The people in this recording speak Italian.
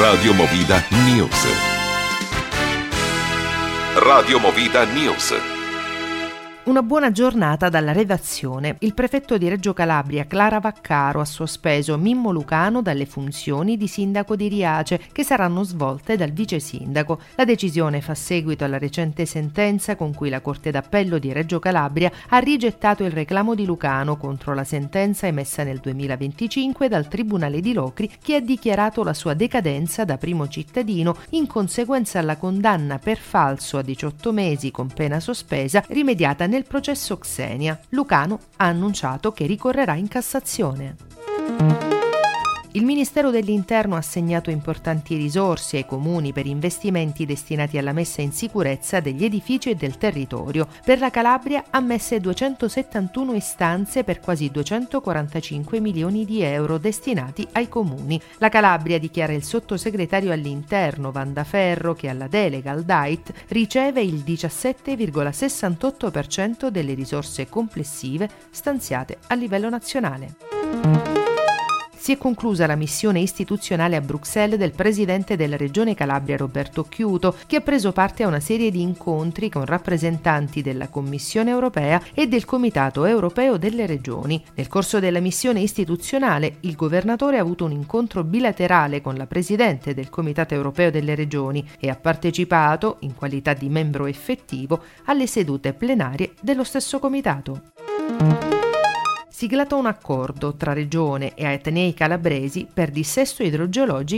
Radio Movida News. Radio Movida News. Una buona giornata dalla redazione. Il prefetto di Reggio Calabria, Clara Vaccaro, ha sospeso Mimmo Lucano dalle funzioni di sindaco di Riace, che saranno svolte dal vice sindaco. La decisione fa seguito alla recente sentenza con cui la Corte d'Appello di Reggio Calabria ha rigettato il reclamo di Lucano contro la sentenza emessa nel 2025 dal Tribunale di Locri, che ha dichiarato la sua decadenza da primo cittadino in conseguenza alla condanna per falso a 18 mesi con pena sospesa rimediata nel processo Xenia. Lucano ha annunciato che ricorrerà in Cassazione. Il Ministero dell'Interno ha assegnato importanti risorse ai comuni per investimenti destinati alla messa in sicurezza degli edifici e del territorio. Per la Calabria ha ammesse 271 istanze per quasi 245 milioni di euro destinati ai comuni. La Calabria, dichiara il sottosegretario all'Interno Vanda Ferro, che alla delega al DAIT riceve il 17,68% delle risorse complessive stanziate a livello nazionale. Si è conclusa la missione istituzionale a Bruxelles del presidente della Regione Calabria Roberto Chiuto, che ha preso parte a una serie di incontri con rappresentanti della Commissione europea e del Comitato europeo delle regioni. Nel corso della missione istituzionale, il governatore ha avuto un incontro bilaterale con la presidente del Comitato europeo delle regioni e ha partecipato, in qualità di membro effettivo, alle sedute plenarie dello stesso comitato. Siglato un accordo tra Regione e atenei calabresi per dissesto idrogeologico